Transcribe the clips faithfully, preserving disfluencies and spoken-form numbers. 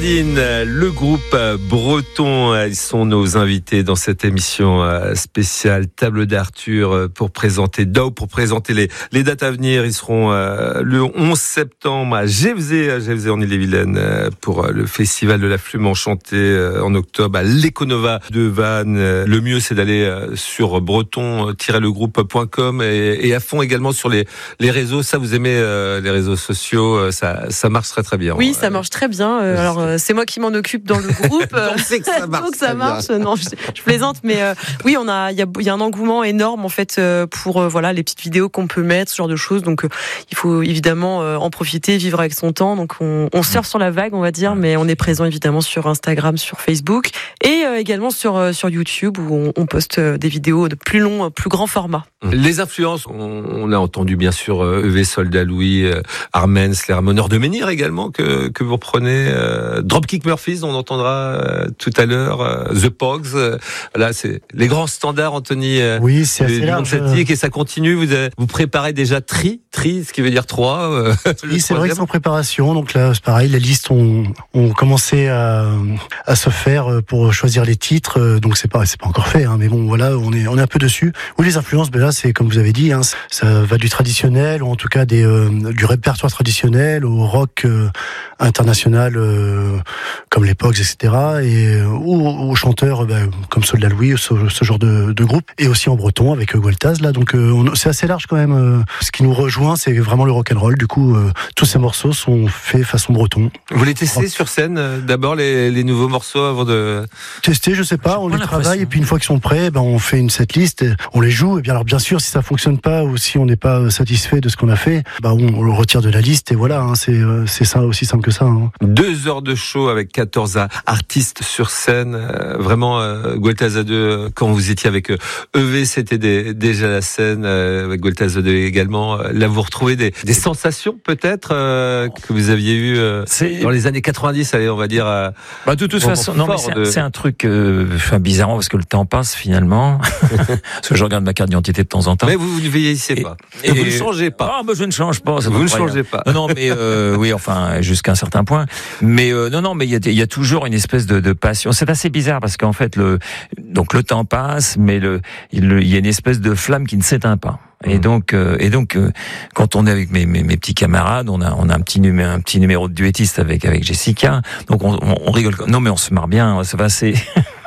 Madeline, le groupe breton, ils sont nos invités dans cette émission spéciale Table d'Arthur pour présenter D O W, pour présenter les, les dates à venir. Ils seront le onze septembre à Gévesey, à Gévesey en Ille-et-Vilaine pour le festival de la Flume Enchantée, en octobre à l'Econova de Vannes. Le mieux c'est d'aller sur breton tiret le groupe point com et, et à fond également sur les, les réseaux. Ça, vous aimez les réseaux sociaux, ça, ça marche très très bien. Oui, ça marche très bien. Euh, alors, euh, c'est moi qui m'en occupe dans le groupe. On sait que ça marche. Donc ça marche. Non, je, je plaisante, mais euh, oui, on a, il y a, y a un engouement énorme en fait euh, pour euh, voilà les petites vidéos qu'on peut mettre, ce genre de choses. Donc, euh, il faut évidemment euh, en profiter, vivre avec son temps. Donc, on, on surfe sur la vague, on va dire, mais on est présent évidemment sur Instagram, sur Facebook et euh, également sur euh, sur YouTube où on, on poste euh, des vidéos de plus long, plus grand format. Les influences, on, on a entendu bien sûr E V Soldat Louis, euh, Armens, les Ramoneurs de Menhir également que que vous reprenez. Euh, Dropkick Murphys, on entendra euh, tout à l'heure. Euh, The Pogs, euh, là c'est les grands standards, Anthony. Euh, oui, c'est assez du large. Et ça continue. Vous avez, vous préparez déjà Tri, Tri, ce qui veut dire trois. Euh, oui, c'est vrai que c'est en préparation. Donc là, c'est pareil. Les listes ont, ont commencé à, à se faire pour choisir les titres. Donc c'est pas c'est pas encore fait, hein, mais bon voilà, on est on est un peu dessus. Oui, les influences, ben là c'est comme vous avez dit, hein, ça va du traditionnel ou en tout cas des euh, du répertoire traditionnel au rock euh, international euh, comme les Pogs, et cetera. Et ou aux chanteurs ben, comme Soldat Louis, ce, ce genre de, de groupe, et aussi en breton avec Gueltaz là. Donc euh, on, c'est assez large quand même. Euh, ce qui nous rejoint, c'est vraiment le rock and roll. Du coup, euh, tous ces morceaux sont faits façon breton. Vous les testez sur scène euh, d'abord les, les nouveaux morceaux avant de tester? Je sais pas. On les travaille et puis une fois qu'ils sont prêts, ben on fait une setlist, on les joue. Et bien alors bien sûr, si ça fonctionne pas ou si on n'est pas satisfait de ce qu'on a fait, ben on, on le retire de la liste et voilà. Hein, c'est c'est ça, aussi simple que ça. Hein. Deux heures de show avec quatorze artistes sur scène. Euh, vraiment, euh, Gueltaz à deux, quand vous étiez avec E V, c'était des, déjà la scène, euh, avec Gueltaz à deux également. Là, vous retrouvez des, des sensations peut-être euh, que vous aviez eues euh, dans les années quatre-vingt-dix, allez, on va dire. Euh, bah, de toute façon, non, mais c'est, de... c'est un truc euh, enfin, bizarrement parce que le temps passe finalement. Parce que je regarde ma carte d'identité de temps en temps. Mais vous, vous ne vieillissez pas. Et, et vous ne changez pas. Ah, bah, je ne change pas. Vous ne changez pas. Non, non, mais euh, oui, enfin, jusqu'à un certain point. Mais euh, non, non, mais il y a, il y a toujours une espèce de, de passion. C'est assez bizarre parce qu'en fait, le donc le temps passe, mais le il, il y a une espèce de flamme qui ne s'éteint pas. Et donc, euh, et donc, euh, quand on est avec mes, mes, mes petits camarades, on a, on a un petit numéro, un petit numéro de duettiste avec avec Jessica. Donc on, on, on rigole. Non, mais on se marre bien. C'est assez.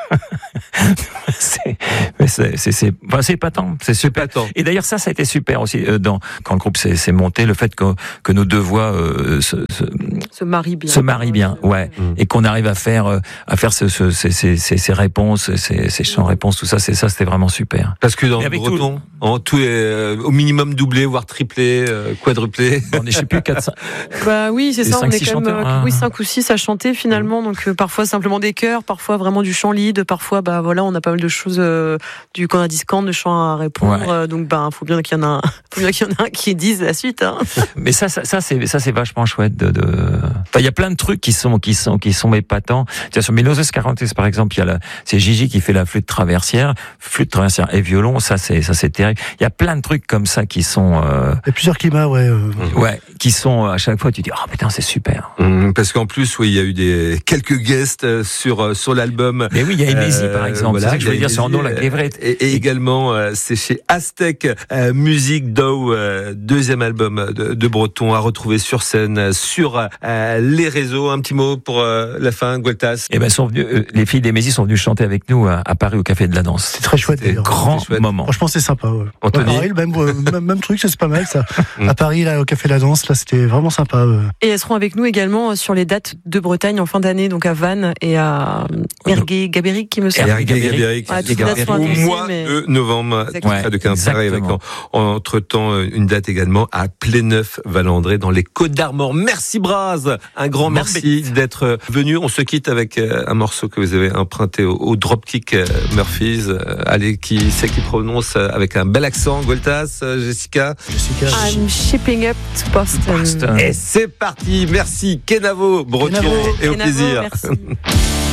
c'est, mais c'est, c'est, c'est, enfin, c'est épatant, c'est super. Épatant. Et d'ailleurs, ça, ça a été super aussi euh, dans quand le groupe s'est, s'est monté, le fait que que nos deux voix euh, se, se se marient bien, se marient bien, ouais, mmh. Et qu'on arrive à faire euh, à faire ce, ce, ces, ces, ces réponses, ces, ces chants-réponses, tout ça, c'est ça, c'était vraiment super. Parce que dans le breton, tout, en tout est euh, au minimum doublé, voire triplé, euh, quadruplé. On est, je sais plus, quatre, cinq. Bah oui, c'est ça. cinq, on est quand même, chanteurs, euh, oui, cinq ou six à chanter finalement. Donc euh, parfois simplement des chœurs, parfois vraiment du chant lead, parfois bah voilà, on a pas mal de choses euh, du qu'on a discant, de chants à répondre. Ouais. Euh, donc bah faut bien qu'il y en a, un, faut bien qu'il y en a un qui dise la suite. Hein. Mais ça, ça, ça c'est ça c'est vachement chouette. De, de... Enfin, il y a plein de trucs qui sont qui sont qui sont épatants. Tiens, sur Miloses Quarantes par exemple, il y a la, c'est Gigi qui fait la flûte traversière, flûte traversière et violon. Ça c'est ça c'est terrible. Il y a plein de trucs comme ça qui sont. Euh... Il y a plusieurs climats, ouais. Euh... Ouais, qui sont à chaque fois tu dis oh putain c'est super. Mmh, parce qu'en plus oui il y a eu des quelques guests sur sur l'album. Mais oui il y a Enésie euh, par exemple. Voilà, c'est ça que je veux dire sur nom la Clévrette. Et, et également euh, c'est chez Aztec euh, Music D O W, euh, deuxième album de, de breton à retrouver sur scène sur euh, les réseaux. Un petit mot pour euh, la fin, Gueltaz. Eh ben sont venus, euh, les filles d'Emésie sont venues chanter avec nous à, à Paris au Café de la Danse. C'est très chouette. C'est un grand chouette. moment. Franchement c'est sympa. Ouais. Anthony. Ouais, pareil, même, euh, même, même truc, c'est pas mal ça. À Paris là au Café de la Danse, là c'était vraiment sympa. Ouais. Et elles seront avec nous également sur les dates de Bretagne en fin d'année, donc à Vannes et à Ergué Gabéric qui me semble. Ergué Gabéric. Au mois mais... de novembre, près de quinze heures, avec en, entre temps une date également à Pléneuf-Valandré dans les Côtes d'Armor. Merci Braz, un grand merci d'être venu. On se quitte avec un morceau que vous avez emprunté au, au Dropkick Murphys. Allez, qui c'est qui prononce avec un bel accent, Gueltaz, Jessica. Jessica. I'm shipping up to Boston. Boston. Et c'est parti. Merci Kenavo, breton, Kenavo. et au Kenavo, plaisir. Merci.